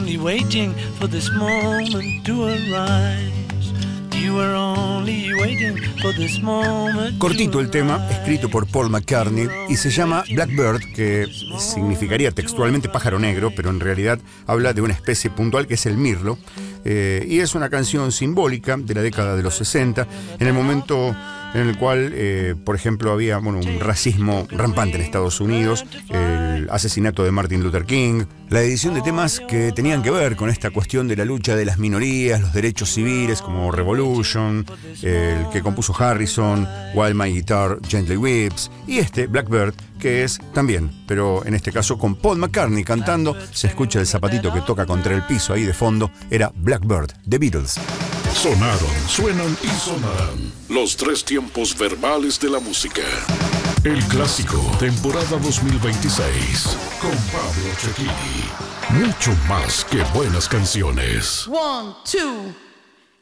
only waiting for this moment to arise. You were only waiting for this moment. Cortito el tema, escrito por Paul McCartney, y se llama Blackbird, que significaría textualmente pájaro negro, pero en realidad habla de una especie puntual que es el mirlo. Y es una canción simbólica de la década de los 60, en el momento en el cual, por ejemplo, había un racismo rampante en Estados Unidos, el asesinato de Martin Luther King, la edición de temas que tenían que ver con esta cuestión de la lucha de las minorías, los derechos civiles, como Revolution, el que compuso Harrison, While My Guitar Gently Weeps, y Blackbird, que es también, pero en este caso con Paul McCartney cantando. Se escucha el zapatito que toca contra el piso ahí de fondo. Era Blackbird, The Beatles. Sonaron, suenan y sonarán los tres tiempos verbales de la música. El clásico, temporada 2026, con Pablo Cecchini. Mucho más que buenas canciones. 1, 2